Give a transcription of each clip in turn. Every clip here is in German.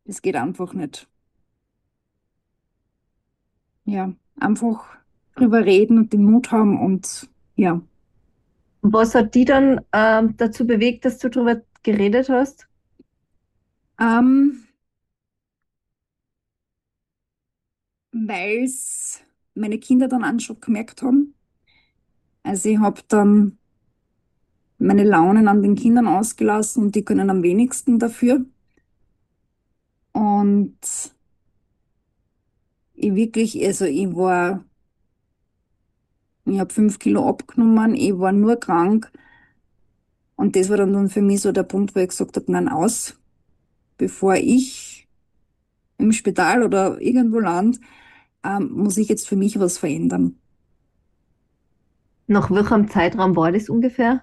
Das geht einfach nicht. Ja, einfach drüber reden und den Mut haben und ja. Was hat die dann dazu bewegt, dass du darüber geredet hast? Ähm, Weil es meine Kinder dann auch schon gemerkt haben. Also ich habe dann meine Launen an den Kindern ausgelassen und die können am wenigsten dafür. Und ich habe 5 Kilo abgenommen, ich war nur krank. Und das war dann für mich so der Punkt, wo ich gesagt habe, nein, aus, bevor ich im Spital oder irgendwo land, muss ich jetzt für mich was verändern. Nach welchem Zeitraum war das ungefähr?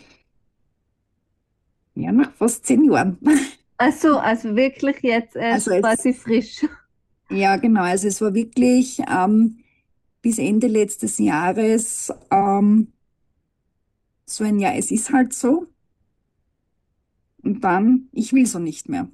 Ja, nach fast 10 Jahren. Ach so, also wirklich jetzt Also erst es, quasi frisch. ja genau, also es war wirklich bis Ende letztes Jahres so ein Jahr, es ist halt so. Und dann, ich will so nicht mehr.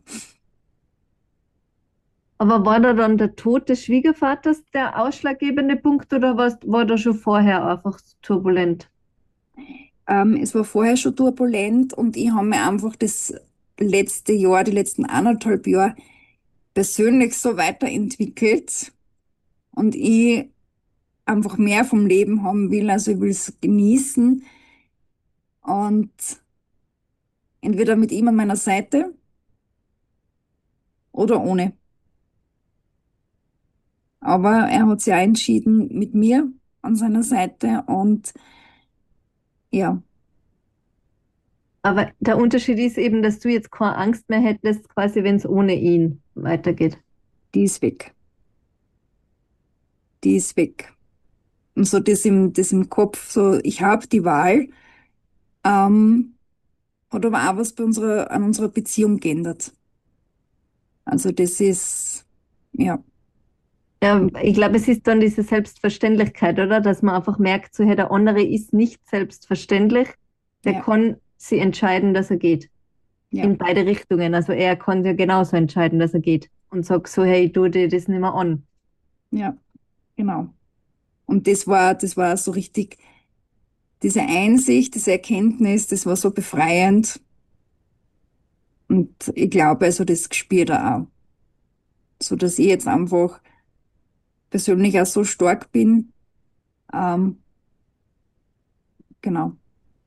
Aber war da dann der Tod des Schwiegervaters der ausschlaggebende Punkt oder war da schon vorher einfach turbulent? Es war vorher schon turbulent und ich habe mir einfach das letzte Jahr, die letzten 1,5 Jahre persönlich so weiterentwickelt und ich einfach mehr vom Leben haben will, also ich will es genießen und entweder mit ihm an meiner Seite oder ohne. Aber er hat sich auch entschieden mit mir an seiner Seite und ja, Aber der Unterschied ist eben, dass du jetzt keine Angst mehr hättest, quasi wenn es ohne ihn weitergeht. die ist weg. Die ist weg. Und so das im Kopf, so ich habe die Wahl, ähm, hat aber auch was an unserer Beziehung geändert. Also das ist, ja, Ja, ich glaube, es ist dann diese Selbstverständlichkeit, oder? Dass man einfach merkt, so, hey, der andere ist nicht selbstverständlich, der ja, kann sie entscheiden, dass er geht. ja, In beide Richtungen. Also er kann ja genauso entscheiden, dass er geht und sagt so, hey, ich tu dir das nicht mehr an. ja, genau. Und das war so richtig, diese Einsicht, diese Erkenntnis, das war so befreiend. Und ich glaube, also das spürt er auch. So dass ich jetzt einfach persönlich auch so stark bin. Ähm, genau.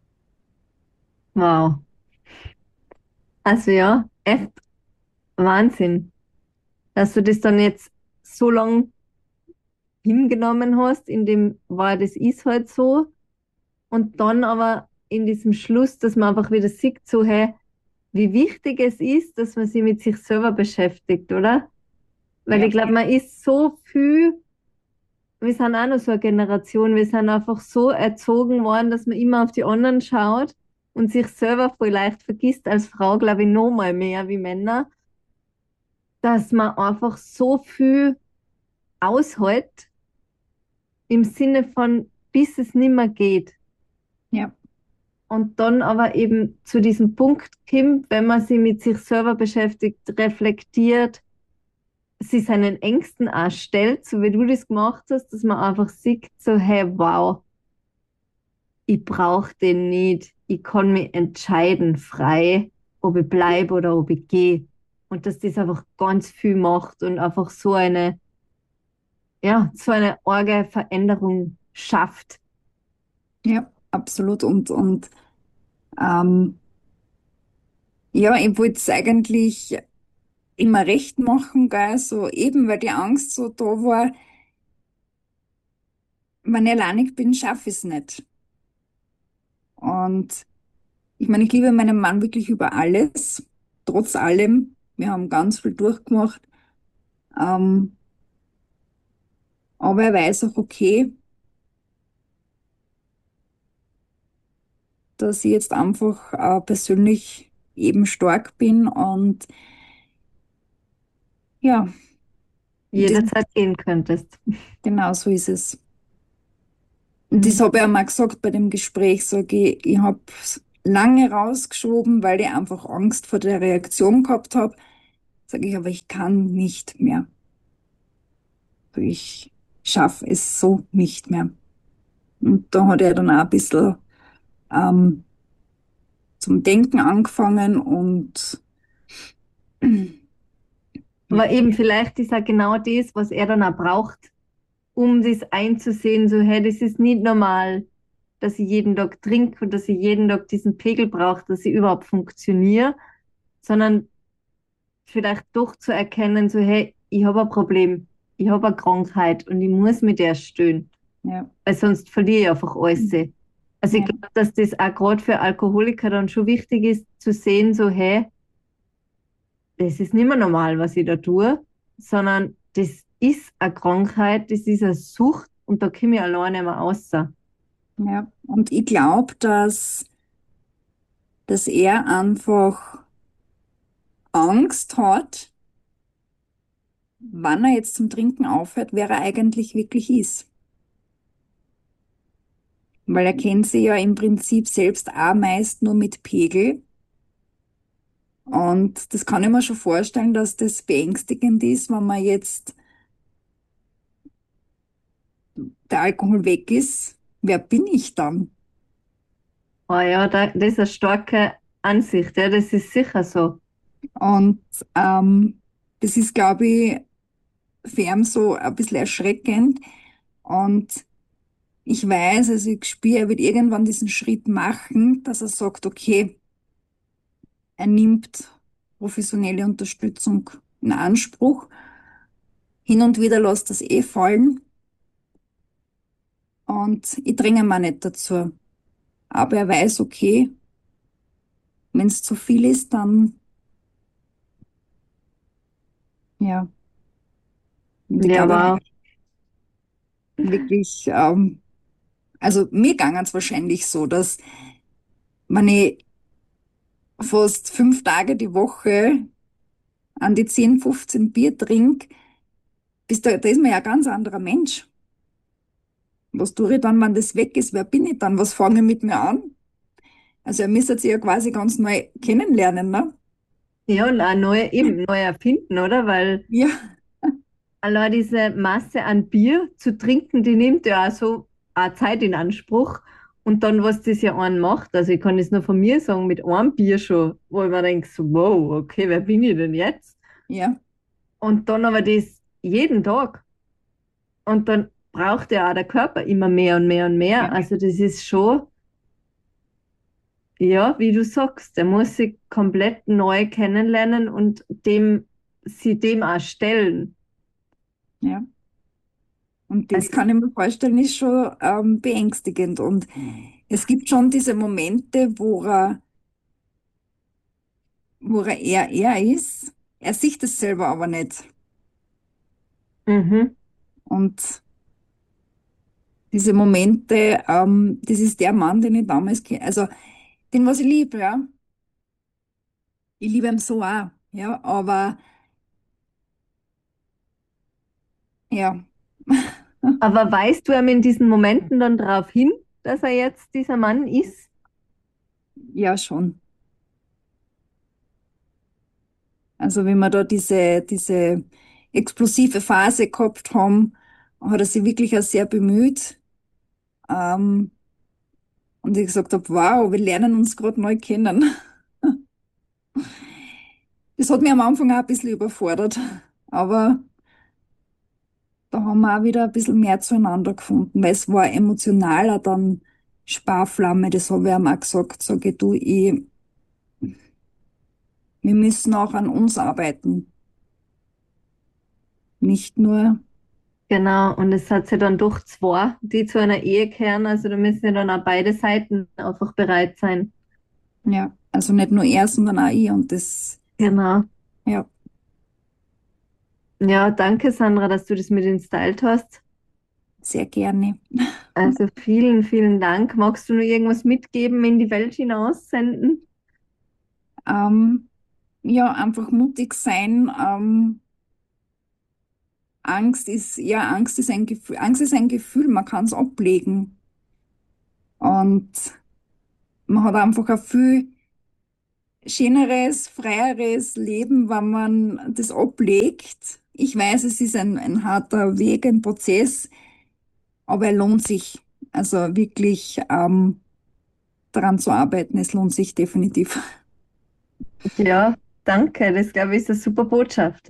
Wow. Also ja, echt Wahnsinn, dass du das dann jetzt so lang hingenommen hast, in dem war, das ist halt so. Und dann aber in diesem Schluss, dass man einfach wieder sieht, so, hey, wie wichtig es ist, dass man sich mit sich selber beschäftigt, oder? Weil Ja, ich glaube, man ist so viel, wir sind auch noch so eine Generation, wir sind einfach so erzogen worden, dass man immer auf die anderen schaut und sich selber voll leicht vergisst, als Frau, glaube ich, noch mal mehr wie Männer, dass man einfach so viel aushält im Sinne von, bis es nimmer geht. ja, Und dann aber eben zu diesem Punkt kommt, wenn man sich mit sich selber beschäftigt, reflektiert, sie seinen Ängsten auch stellt, so wie du das gemacht hast, dass man einfach sieht, so, hey, wow, ich brauche den nicht, ich kann mich entscheiden frei, ob ich bleibe oder ob ich gehe. Und dass das einfach ganz viel macht und einfach so eine, ja, so eine arge Veränderung schafft. ja, absolut. Und ähm, ja, ich wollte es eigentlich immer recht machen, gell? So eben, weil die Angst so da war, wenn ich alleinig bin, schaffe ich es nicht. Und ich meine, ich liebe meinen Mann wirklich über alles, trotz allem. Wir haben ganz viel durchgemacht. Ähm, aber er weiß auch, okay, dass ich jetzt einfach persönlich eben stark bin und ja, das, Jederzeit gehen könntest. genau so ist es. Und das Mhm. habe ich auch mal gesagt bei dem Gespräch, sage ich habe lange rausgeschoben, weil ich einfach Angst vor der Reaktion gehabt habe. sage ich, aber ich kann nicht mehr. Ich schaffe es so nicht mehr. Und da hat er dann auch ein bisschen ähm, zum Denken angefangen und Aber eben vielleicht ist ja genau das, was er dann auch braucht, um das einzusehen, so, hey, das ist nicht normal, dass ich jeden Tag trinke und dass ich jeden Tag diesen Pegel brauche, dass ich überhaupt funktioniere, sondern vielleicht doch zu erkennen, so, hey, ich habe ein Problem, ich habe eine Krankheit und ich muss mit der stillen, ja, weil sonst verliere ich einfach alles. Also ich ja, glaube, dass das auch gerade für Alkoholiker dann schon wichtig ist, zu sehen, so, hey, das ist nicht mehr normal, was ich da tue, sondern das ist eine Krankheit, das ist eine Sucht und da komme ich alleine nicht mehr raus. ja. Und ich glaube, dass er einfach Angst hat, wann er jetzt zum Trinken aufhört, wer er eigentlich wirklich ist. Weil er kennt sich ja im Prinzip selbst auch meist nur mit Pegel. Und das kann ich mir schon vorstellen, dass das beängstigend ist, wenn man jetzt der Alkohol weg ist. Wer bin ich dann? Oh ja, das ist eine starke Ansicht, ja, das ist sicher so. Und das ist, glaube ich, für ihn so ein bisschen erschreckend. Und ich weiß, also ich spüre, er wird irgendwann diesen Schritt machen, dass er sagt, okay, er nimmt professionelle Unterstützung in Anspruch. Hin und wieder lässt das eh fallen und ich dränge mich nicht dazu. Aber er weiß, okay, wenn es zu viel ist, dann, ja, und ich Ja, glaube, er wow. wird wirklich, also mir ging es wahrscheinlich so, dass wenn ich fast 5 Tage die Woche an die 10, 15 Bier trinke, da ist man ja ein ganz anderer Mensch. Was tue ich dann, wenn das weg ist? Wer bin ich dann? Was fange ich mit mir an? Also er müsste sich ja quasi ganz neu kennenlernen, ne? Ja, und auch neu, eben neu erfinden, oder? Weil Ja, allein diese Masse an Bier zu trinken, die nimmt ja auch so auch Zeit in Anspruch. Und dann, was das ja einen macht, also ich kann es nur von mir sagen, mit einem Bier schon, wo ich mir denke, so, wow, okay, wer bin ich denn jetzt? ja, Und dann aber das jeden Tag. Und dann braucht ja auch der Körper immer mehr und mehr und ja, mehr. Also das ist schon, ja, wie du sagst, der muss sich komplett neu kennenlernen und sie dem auch stellen. ja. Und das Also, kann ich mir vorstellen, ist schon beängstigend. Und es gibt schon diese Momente, wo er ist. Er sieht es selber aber nicht. mhm, Und diese Momente, das ist der Mann, den ich damals, also den, was ich liebe, ja. Ich liebe ihn so auch, ja. Aber ja, aber weist du ihm in diesen Momenten dann darauf hin, dass er jetzt dieser Mann ist? ja schon. Also wenn wir da diese explosive Phase gehabt haben, hat er sich wirklich auch sehr bemüht. Ähm, und ich gesagt habe, wow, wir lernen uns gerade neu kennen. Das hat mich am Anfang auch ein bisschen überfordert. Aber da haben wir auch wieder ein bisschen mehr zueinander gefunden, weil es war emotionaler dann Sparflamme, das habe ich ihm auch gesagt. Sage du, wir müssen auch an uns arbeiten. Nicht nur, Genau, und es hat ja dann doch zwei, die zu einer Ehe kehren, also da müssen ja dann auch beide Seiten einfach bereit sein. ja, also nicht nur er, sondern auch ich. Und das, Genau. ja, Ja, danke Sandra, dass du das mit ins Teilt hast. sehr gerne. Also vielen, vielen Dank. Magst du noch irgendwas mitgeben, in die Welt hinaus senden? Ähm, ja, einfach mutig sein. Angst ist ein Gefühl, Angst ist ein Gefühl, man kann es ablegen. Und man hat einfach ein viel schöneres, freieres Leben, wenn man das ablegt. Ich weiß, es ist ein harter Weg, ein Prozess, aber er lohnt sich. Also wirklich daran zu arbeiten, es lohnt sich definitiv. Ja, danke. Das, glaube ich, ist eine super Botschaft.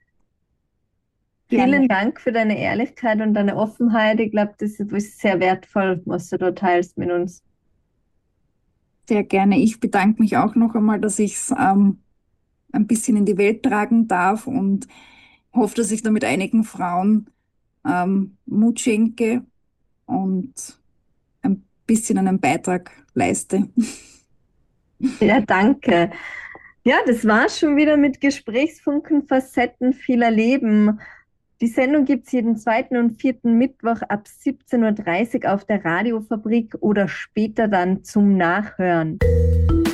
Gerne, Vielen Dank für deine Ehrlichkeit und deine Offenheit. Ich glaube, das ist sehr wertvoll, was du da teilst mit uns. sehr gerne. Ich bedanke mich auch noch einmal, dass ich es ein bisschen in die Welt tragen darf und hoffe, dass ich damit einigen Frauen Mut schenke und ein bisschen einen Beitrag leiste. Ja, danke. Ja, das war schon wieder mit Gesprächsfunken, Facetten vieler Leben. Die Sendung gibt es jeden zweiten und vierten Mittwoch ab 17:30 Uhr auf der Radiofabrik oder später dann zum Nachhören.